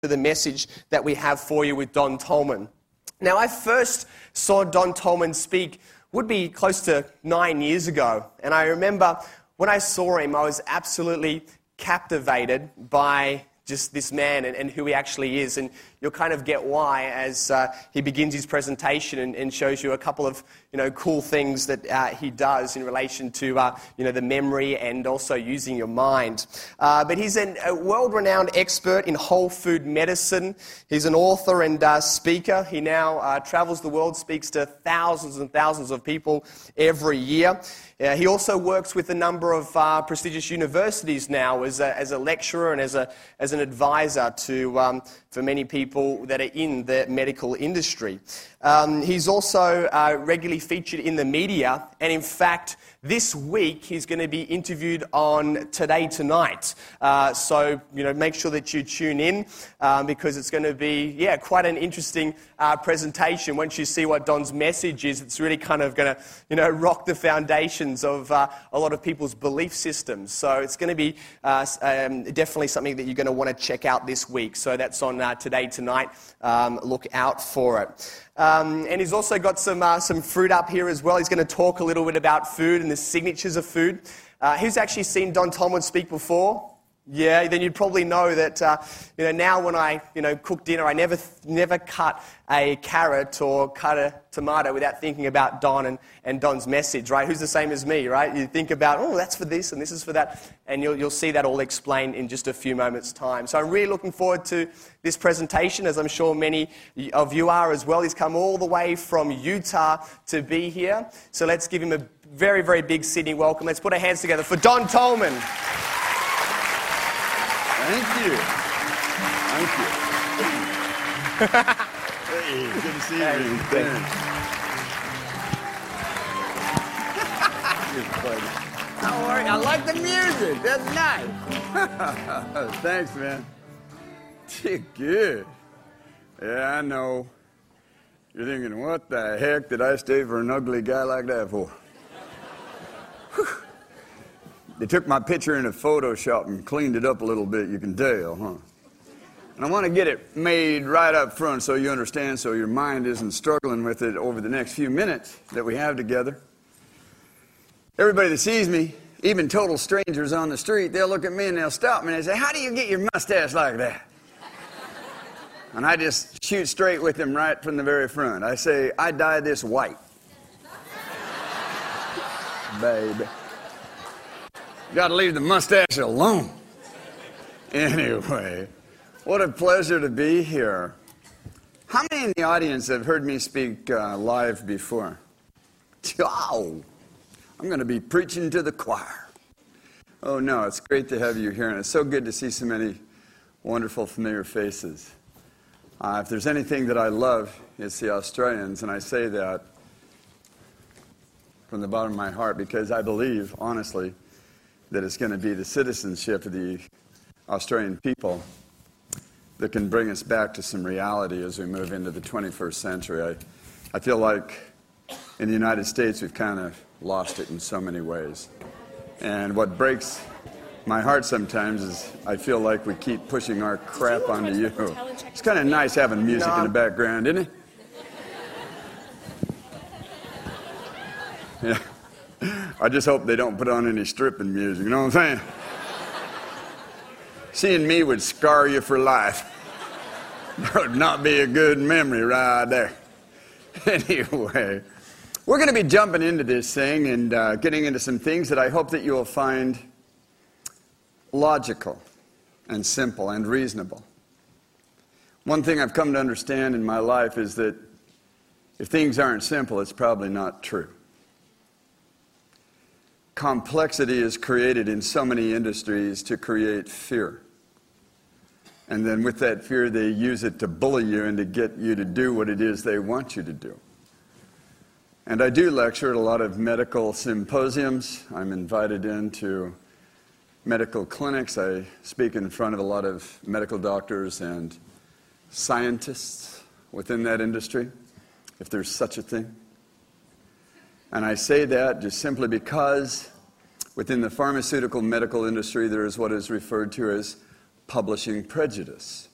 to the message that we have for you with Don Tolman. Now, I first saw Don Tolman speak, would be close to 9 years ago, and I remember when I saw him, I was absolutely captivated by just this man and who he actually is, and you'll kind of get why as he begins his presentation and shows you a couple of cool things that he does in relation to the memory and also using your mind. But he's a world-renowned expert in whole food medicine. He's an author and speaker. He now travels the world, speaks to thousands and thousands of people every year. He also works with a number of prestigious universities now as a lecturer and as an advisor to for many people that are in the medical industry. He's also regularly featured in the media, and in fact, this week he's going to be interviewed on Today Tonight. So make sure that you tune in because it's going to be quite an interesting presentation. Once you see what Don's message is, it's really kind of going to rock the foundations of a lot of people's belief systems. So it's going to be definitely something that you're going to want to check out this week. So that's on Today Tonight. Look out for it. And he's also got some fruit up here as well. He's going to talk a little bit about food and the signatures of food. Who's actually seen Don Tolman speak before? Yeah, then you'd probably know that now when I cook dinner, I never cut a carrot or cut a tomato without thinking about Don and Don's message, right? Who's the same as me, right? You think about, that's for this and this is for that, and you'll see that all explained in just a few moments' time. So I'm really looking forward to this presentation, as I'm sure many of you are as well. He's come all the way from Utah to be here. So let's give him a very, very big Sydney welcome. Let's put our hands together for Don Tolman. Thank you. Hey, good to see you. Thanks. How are you? I like the music. That's nice. Thanks, man. Good. Yeah, I know. You're thinking, what the heck did I stay for an ugly guy like that for? They took my picture into Photoshop and cleaned it up a little bit, you can tell, huh? And I want to get it made right up front so you understand, so your mind isn't struggling with it over the next few minutes that we have together. Everybody that sees me, even total strangers on the street, they'll look at me and they'll stop me and they say, how do you get your mustache like that? And I just shoot straight with them right from the very front. I say, I dye this white. Baby. Got to leave the mustache alone. Anyway, what a pleasure to be here. How many in the audience have heard me speak live before? Oh, I'm going to be preaching to the choir. Oh, no, it's great to have you here, and it's so good to see so many wonderful, familiar faces. If there's anything that I love, it's the Australians, and I say that from the bottom of my heart because I believe, honestly, that it's going to be the citizenship of the Australian people that can bring us back to some reality as we move into the 21st century. I feel like in the United States we've kind of lost it in so many ways. And what breaks my heart sometimes is I feel like we keep pushing our crap onto you. It's kind of nice having music in the background, isn't it? Yeah. I just hope they don't put on any stripping music, you know what I'm saying? Seeing me would scar you for life. That would not be a good memory right there. Anyway, we're going to be jumping into this thing and getting into some things that I hope that you will find logical and simple and reasonable. One thing I've come to understand in my life is that if things aren't simple, it's probably not true. Complexity is created in so many industries to create fear. And then with that fear, they use it to bully you and to get you to do what it is they want you to do. And I do lecture at a lot of medical symposiums. I'm invited into medical clinics. I speak in front of a lot of medical doctors and scientists within that industry, if there's such a thing. And I say that just simply because within the pharmaceutical medical industry there is what is referred to as publishing prejudice.